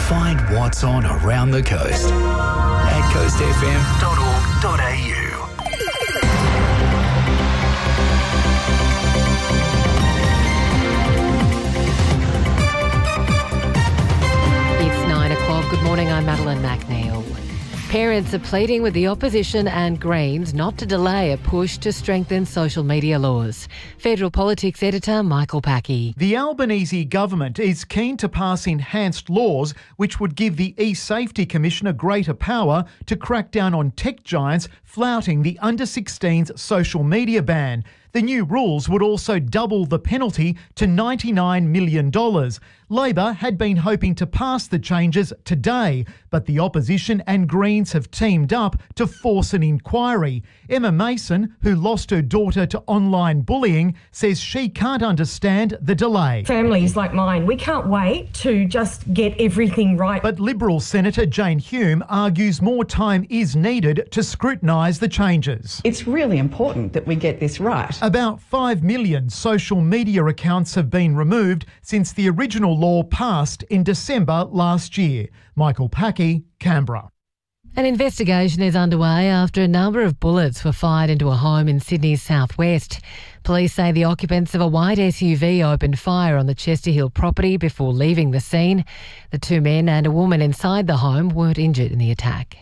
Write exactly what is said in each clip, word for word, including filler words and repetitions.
Find what's on around the coast at coast f m dot org dot a u. It's nine o'clock. Good morning, I'm Madeline McNeil. Parents are pleading with the opposition and Greens not to delay a push to strengthen social media laws. Federal Politics editor Michael Packey. The Albanese government is keen to pass enhanced laws which would give the eSafety Commissioner greater power to crack down on tech giants flouting the under sixteens social media ban. The new rules would also double the penalty to ninety-nine million dollars. Labor had been hoping to pass the changes today, but the opposition and Greens have teamed up to force an inquiry. Emma Mason, who lost her daughter to online bullying, says she can't understand the delay. Families like mine, we can't wait to just get everything right. But Liberal Senator Jane Hume argues more time is needed to scrutinise the changes. It's really important that we get this right. About five million social media accounts have been removed since the original law passed in December last year. Michael Packey, Canberra. An investigation is underway after a number of bullets were fired into a home in Sydney's southwest. Police say the occupants of a white S U V opened fire on the Chester Hill property before leaving the scene. The two men and a woman inside the home weren't injured in the attack.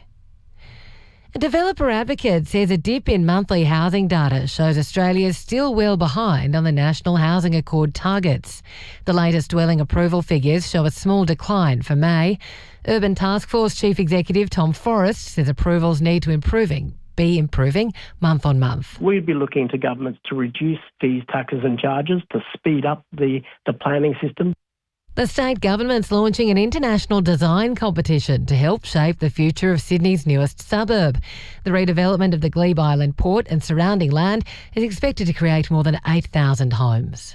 A developer advocate says a dip in monthly housing data shows Australia is still well behind on the National Housing Accord targets. The latest dwelling approval figures show a small decline for May. Urban Taskforce Chief Executive Tom Forrest says approvals need to improving, be improving month on month. We'd be looking to governments to reduce fees, taxes and charges to speed up the, the planning system. The state government's launching an international design competition to help shape the future of Sydney's newest suburb. The redevelopment of the Glebe Island port and surrounding land is expected to create more than eight thousand homes.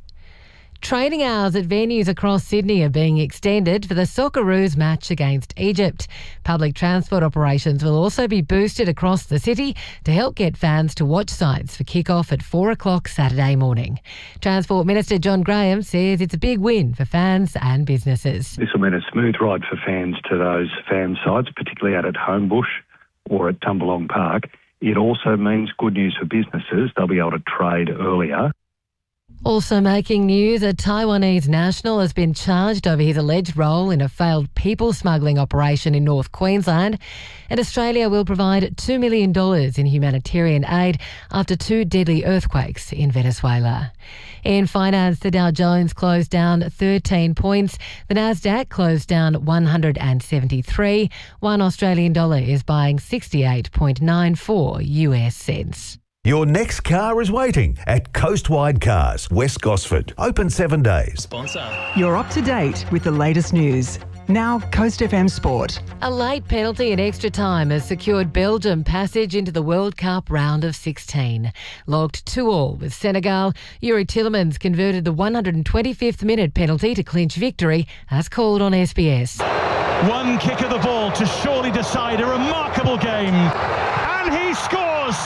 Trading hours at venues across Sydney are being extended for the Socceroos match against Egypt. Public transport operations will also be boosted across the city to help get fans to watch sites for kick-off at four o'clock Saturday morning. Transport Minister John Graham says it's a big win for fans and businesses. This will mean a smooth ride for fans to those fan sites, particularly out at Homebush or at Tumbalong Park. It also means good news for businesses. They'll be able to trade earlier. Also making news, a Taiwanese national has been charged over his alleged role in a failed people smuggling operation in North Queensland. And Australia will provide two million dollars in humanitarian aid after two deadly earthquakes in Venezuela. In finance, the Dow Jones closed down thirteen points. The Nasdaq closed down one hundred seventy-three. One Australian dollar is buying sixty-eight point nine four U S cents. Your next car is waiting at Coastwide Cars, West Gosford. Open seven days. Sponsor. You're up to date with the latest news. Now, Coast F M Sport. A late penalty in extra time has secured Belgium passage into the World Cup round of sixteen. Logged two all with Senegal, Yuri Tillemans converted the one hundred twenty-fifth minute penalty to clinch victory, as called on S B S. One kick of the ball to surely decide a remarkable game. And he scores!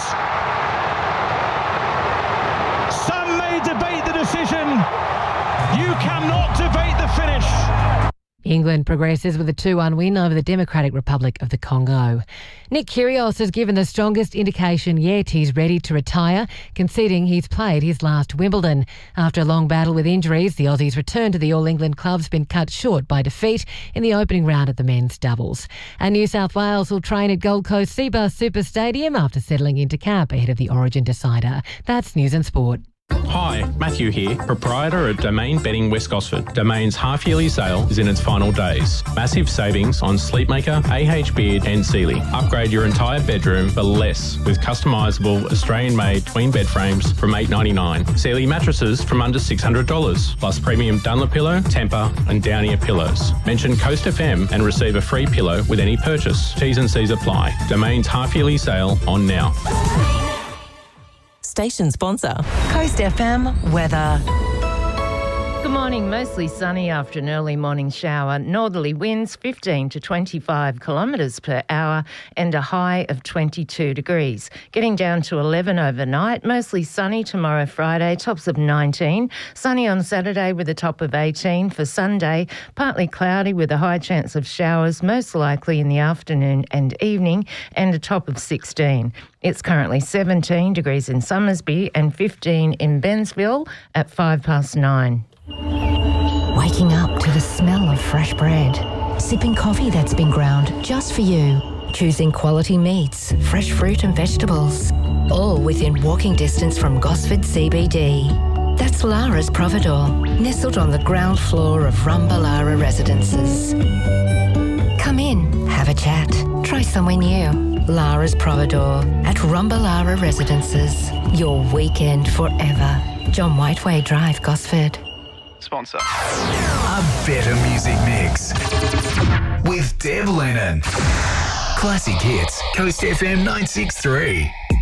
Some may debate the decision. You cannot debate the finish. England progresses with a two one win over the Democratic Republic of the Congo. Nick Kyrgios has given the strongest indication yet he's ready to retire, conceding he's played his last Wimbledon. After a long battle with injuries, the Aussie's return to the All England club's been cut short by defeat in the opening round of the men's doubles. And New South Wales will train at Gold Coast Seabus Super Stadium after settling into camp ahead of the Origin decider. That's News and Sport. Hi, Matthew here, proprietor at Domain Bedding West Gosford. Domain's half-yearly sale is in its final days. Massive savings on Sleepmaker, A H Beard and Sealy. Upgrade your entire bedroom for less with customisable Australian-made twin bed frames from eight dollars ninety-nine. Sealy mattresses from under six hundred dollars, plus premium Dunlop-Pillow, Tempur and Downier pillows. Mention Coast F M and receive a free pillow with any purchase. T's and C's apply. Domain's half-yearly sale on now. Station sponsor, Coast F M weather. Good morning. Mostly sunny after an early morning shower. Northerly winds fifteen to twenty-five kilometres per hour and a high of twenty-two degrees. Getting down to eleven overnight. Mostly sunny tomorrow, Friday, tops of nineteen. Sunny on Saturday with a top of eighteen. For Sunday, partly cloudy with a high chance of showers, most likely in the afternoon and evening, and a top of sixteen. It's currently seventeen degrees in Summersby and fifteen in Bensville at five past nine. Waking up to the smell of fresh bread. Sipping coffee that's been ground just for you. Choosing quality meats, fresh fruit and vegetables. All within walking distance from Gosford C B D. That's Lara's Providore, nestled on the ground floor of Rumbalara Residences. Come in, have a chat, try somewhere new. Lara's Providore at Rumbalara Residences. Your weekend forever. John Whiteway Drive, Gosford. Sponsor. A better music mix with Deb Lennon. Classic hits, Coast F M nine six three.